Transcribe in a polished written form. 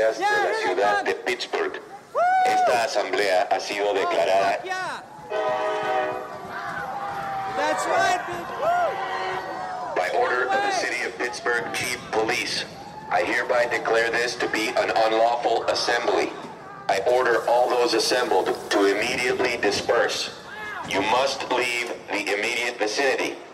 policías de la ciudad de Pittsburgh. Esta asamblea ha sido declarada by order of the City of Pittsburgh Chief Police. I hereby declare this to be an unlawful assembly. I order all those assembled to immediately disperse. You must leave the immediate vicinity.